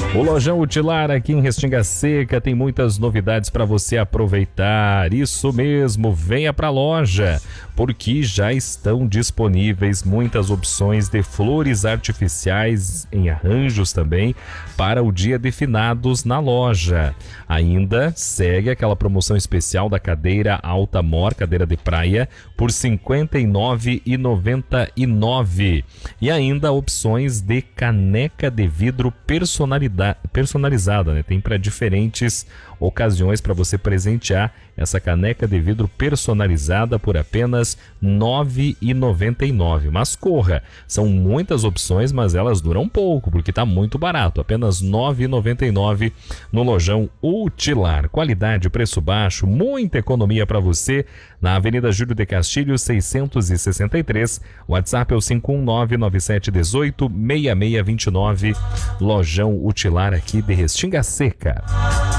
O Lojão Utilar aqui em Restinga Seca tem muitas novidades para você aproveitar. Isso mesmo, venha para a loja, porque já estão disponíveis muitas opções de flores artificiais em arranjos também para o Dia de Finados na loja. Ainda segue aquela promoção especial da cadeira Altamor, cadeira de praia, por R$ 59,99. E ainda opções de caneca de vidro personalizada, né? Tem para diferentes ocasiões para você presentear essa caneca de vidro personalizada por apenas R$ 9,99. Mas corra, são muitas opções, mas elas duram pouco, porque está muito barato, apenas R$ 9,99 no Lojão Utilar. Qualidade, preço baixo, muita economia para você na Avenida Júlio de Castilhos 663. WhatsApp é o 51997186629. Lojão Utilar aqui de Restinga Seca.